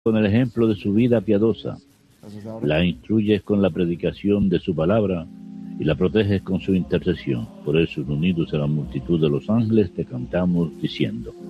con el ejemplo de su vida piadosa, la instruyes con la predicación de su palabra y la proteges con su intercesión. Por eso, unidos a la multitud de los ángeles, te cantamos diciendo: